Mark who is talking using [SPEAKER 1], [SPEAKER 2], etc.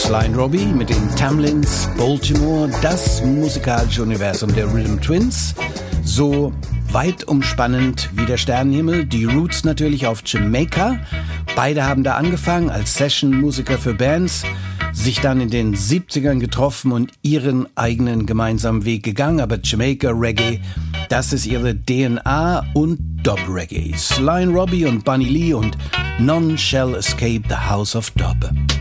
[SPEAKER 1] Sly & Robbie mit den Tamlins, Baltimore, das musikalische Universum der Rhythm Twins. So weit umspannend wie der Sternenhimmel, die Roots natürlich auf Jamaica. Beide haben da angefangen als Session-Musiker für Bands, sich dann in den 70ern getroffen und ihren eigenen gemeinsamen Weg gegangen. Aber Jamaica Reggae, das ist ihre DNA und Dub Reggae. Sly & Robbie und Bunny Lee und None Shall Escape the House of Dub.